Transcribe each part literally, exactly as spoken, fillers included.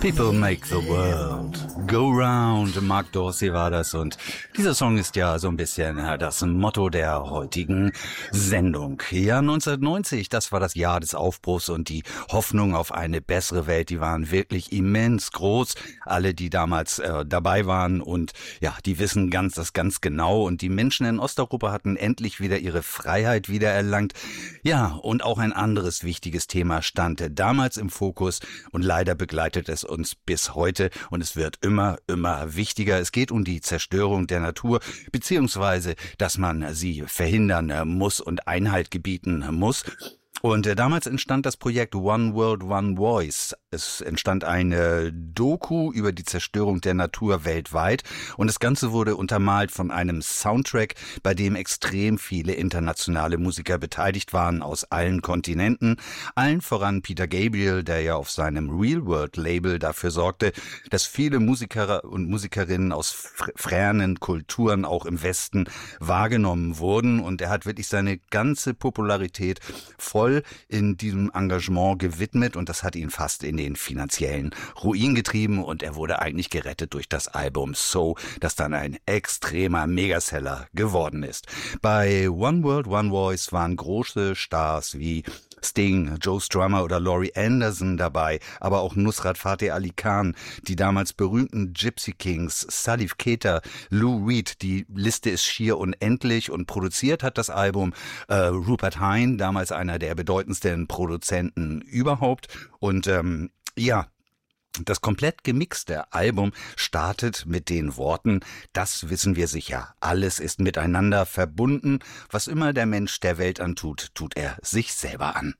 People make the world go round. Mark Dorsey war das und dieser Song ist ja so ein bisschen das Motto der heutigen Sendung. Ja, neunzehnhundertneunzig, das war das Jahr des Aufbruchs und die Hoffnung auf eine bessere Welt, die waren wirklich immens groß. Alle, die damals äh, dabei waren und ja, die wissen ganz das ganz genau und die Menschen in Osteuropa hatten endlich wieder ihre Freiheit wiedererlangt. Ja, und auch ein anderes wichtiges Thema stand damals im Fokus und leider begleitet es uns bis heute und es wird immer, immer wichtiger. Es geht um die Zerstörung der Natur, beziehungsweise, dass man sie verhindern muss und Einhalt gebieten muss. Und äh, damals entstand das Projekt One World, One Voice. Es entstand eine Doku über die Zerstörung der Natur weltweit und das Ganze wurde untermalt von einem Soundtrack, bei dem extrem viele internationale Musiker beteiligt waren aus allen Kontinenten. Allen voran Peter Gabriel, der ja auf seinem Real World Label dafür sorgte, dass viele Musiker und Musikerinnen aus fernen Kulturen auch im Westen wahrgenommen wurden und er hat wirklich seine ganze Popularität voll in diesem Engagement gewidmet und das hat ihn fast in den finanziellen Ruin getrieben und er wurde eigentlich gerettet durch das Album So, das dann ein extremer Megaseller geworden ist. Bei One World, One Voice waren große Stars wie Sting, Joe Strummer oder Laurie Anderson dabei, aber auch Nusrat Fateh Ali Khan, die damals berühmten Gypsy Kings, Salif Keita, Lou Reed, die Liste ist schier unendlich und produziert hat das Album äh, Rupert Hine, damals einer der bedeutendsten Produzenten überhaupt und ähm, ja, das komplett gemixte Album startet mit den Worten, das wissen wir sicher, alles ist miteinander verbunden, was immer der Mensch der Welt antut, tut er sich selber an.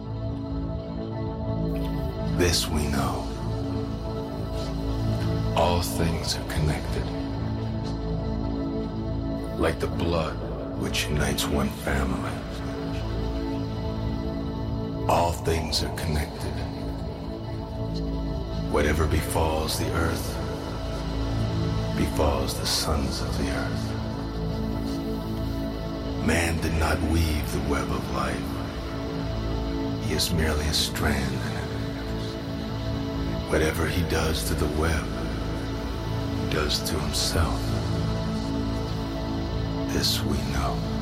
This we know, all things are connected, like the blood which unites one family. All things are connected. Whatever befalls the earth, befalls the sons of the earth. Man did not weave the web of life. He is merely a strand in it. Whatever he does to the web, he does to himself. This we know.